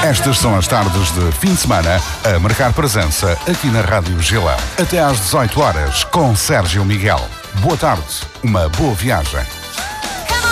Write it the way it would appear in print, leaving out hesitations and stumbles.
Estas são as tardes de fim de semana a marcar presença aqui na Rádio Gilão. Até às 18 horas com Sérgio Miguel. Boa tarde, uma boa viagem.